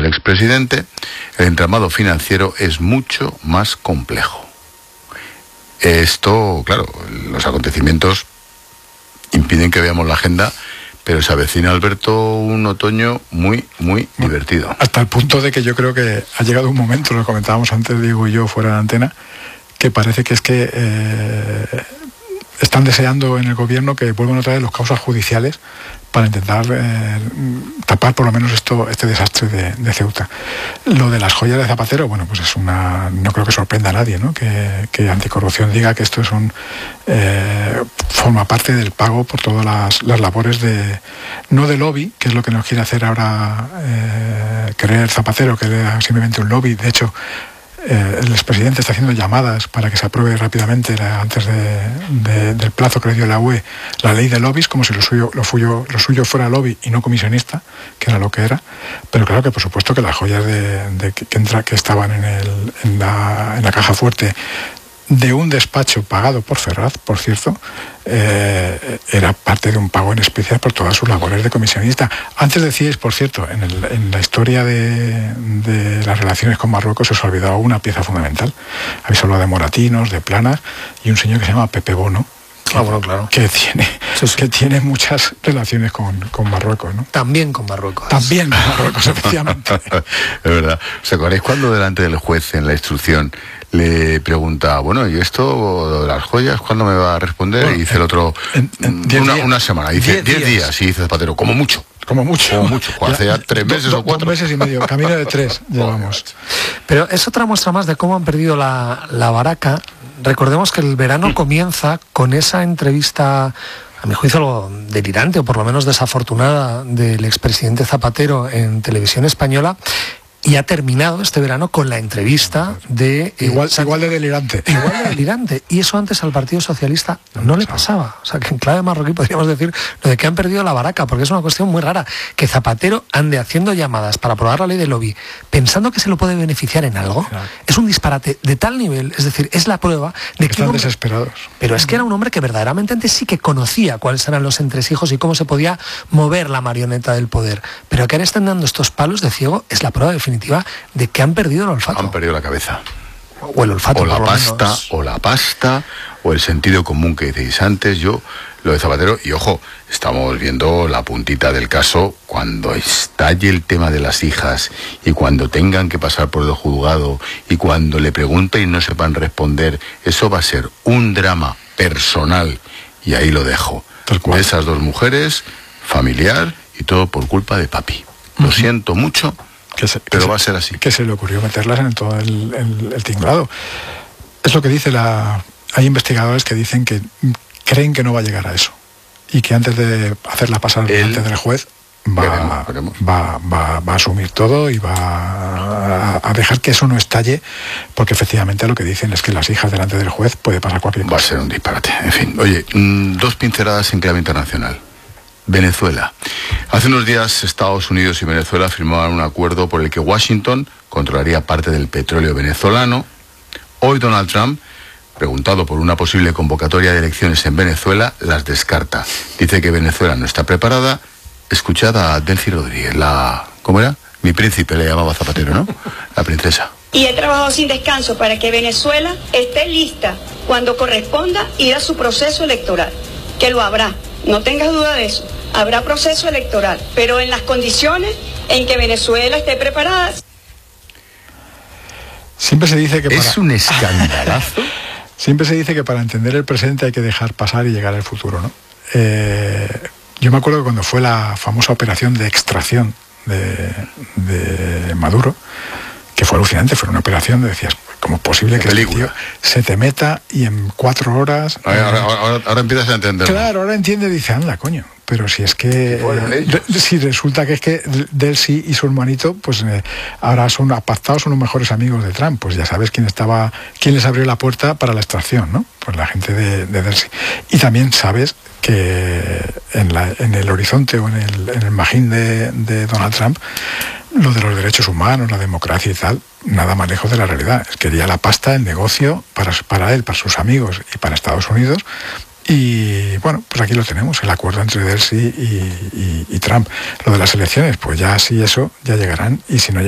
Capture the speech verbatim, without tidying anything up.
expresidente, el entramado financiero es mucho más complejo. Esto, claro, los acontecimientos impiden que veamos la agenda, pero se avecina, Alberto, un otoño muy, muy bueno, divertido. Hasta el punto de que yo creo que ha llegado un momento, lo comentábamos antes, Diego y yo, fuera de antena, que parece que es que eh, están deseando en el gobierno que vuelvan otra vez los causas judiciales para intentar eh, tapar por lo menos esto, este desastre de, de Ceuta. Lo de las joyas de Zapatero, bueno, pues es una, no creo que sorprenda a nadie, ¿no? Que, que Anticorrupción diga que esto es un eh, forma parte del pago por todas las, las labores de, no de lobby, que es lo que nos quiere hacer ahora eh, creer Zapatero, que era simplemente un lobby. De hecho, Eh, el expresidente está haciendo llamadas para que se apruebe rápidamente la, antes de, de, del plazo que le dio la U E la ley de lobbies, como si lo suyo, lo, suyo, lo suyo fuera lobby y no comisionista, que era lo que era. Pero claro que por supuesto que las joyas de, de que, que, entra, que estaban en, el, en, la, en la caja fuerte de un despacho pagado por Ferraz, por cierto, eh, era parte de un pago en especial por todas sus labores de comisionista. Antes decíais, por cierto, en, el, en la historia de, de las relaciones con Marruecos os olvidaba una pieza fundamental. Habéis hablado de Moratinos, de Planas, y un señor que se llama Pepe Bono, que, ah, bueno, claro. que, tiene, sí, sí. que tiene muchas relaciones con, con Marruecos, ¿no? También con Marruecos. También con Marruecos, efectivamente. Es verdad. ¿Os acordáis cuando delante del juez en la instrucción le pregunta, bueno, ¿y esto de las joyas cuándo me va a responder? Bueno, y dice el otro, en, en una, una semana, dice diez días. días, y dice Zapatero, como mucho. Como mucho. Como mucho, hace ya tres meses do, o cuatro. Dos meses y medio, camino de tres llevamos. Pero es otra muestra más de cómo han perdido la, la baraca. Recordemos que el verano comienza con esa entrevista, a mi juicio algo delirante, o por lo menos desafortunada, del expresidente Zapatero en Televisión Española, y ha terminado este verano con la entrevista de... Eh, igual, igual de delirante. Igual de delirante. Y eso antes al Partido Socialista no le pasaba. O sea, que en clave marroquí podríamos decir lo de que han perdido la baraca, porque es una cuestión muy rara. Que Zapatero ande haciendo llamadas para aprobar la ley de lobby, pensando que se lo puede beneficiar en algo, claro. Es un disparate de tal nivel, es decir, es la prueba de que... Están hombre, desesperados. Pero es que era un hombre que verdaderamente antes sí que conocía cuáles eran los entresijos y cómo se podía mover la marioneta del poder. Pero que ahora están dando estos palos de ciego es la prueba definitiva de que han perdido el olfato. Han perdido la cabeza. O el olfato. O la pasta, menos. o la pasta, o el sentido común que decís antes. Yo, lo de Zapatero, y ojo, estamos viendo la puntita del caso cuando estalle el tema de las hijas y cuando tengan que pasar por el juzgado y cuando le pregunten y no sepan responder, eso va a ser un drama personal, y ahí lo dejo. De esas dos mujeres, familiar, y todo por culpa de papi. Lo uh-huh. siento mucho, que se, pero que va se, a ser así. Que se le ocurrió meterlas en todo el, el, el tinglado. Es lo que dice la... Hay investigadores que dicen que creen que no va a llegar a eso y que antes de hacerla pasar delante del juez va, veremos, veremos. Va, va, va a asumir todo y va a, a dejar que eso no estalle, porque efectivamente lo que dicen es que las hijas delante del juez puede pasar cualquier cosa. Va a ser un disparate. En fin, oye, mmm, dos pinceladas en clave internacional. Venezuela. Hace unos días Estados Unidos y Venezuela firmaron un acuerdo por el que Washington controlaría parte del petróleo venezolano. Hoy Donald Trump, preguntado por una posible convocatoria de elecciones en Venezuela, las descarta. Dice que Venezuela no está preparada. Escuchad a Delcy Rodríguez, la... ¿cómo era? Mi príncipe le llamaba Zapatero, ¿no? La princesa. Y he trabajado sin descanso para que Venezuela esté lista cuando corresponda ir a su proceso electoral, que lo habrá, no tengas duda de eso. Habrá proceso electoral, pero en las condiciones en que Venezuela esté preparada. Siempre se dice que para... Es un escandalazo. Siempre se dice que para entender el presente hay que dejar pasar y llegar al futuro, ¿no? Eh, yo me acuerdo que cuando fue la famosa operación de extracción de, de Maduro, que fue alucinante, fue una operación de decías, ¿cómo es posible que este tío se te meta y en cuatro horas... Ahora, ahora, ahora, ahora empiezas a entender. Claro, ahora entiende y dice, anda, coño. Pero si es que... Eh, si resulta que es que Delcy y su hermanito, pues eh, ahora son pactados, son los mejores amigos de Trump. Pues ya sabes quién estaba, quién les abrió la puerta para la extracción, ¿no? Pues la gente de, de Delcy. Y también sabes que en, la, en el horizonte o en el, en el magín de, de Donald Trump, lo de los derechos humanos, la democracia y tal, nada más lejos de la realidad. Quería la pasta, el negocio, para, para él, para sus amigos y para Estados Unidos. Y bueno, pues aquí lo tenemos, el acuerdo entre Delcy y, y, y Trump. Lo de las elecciones, pues ya sí, eso ya llegarán, y si no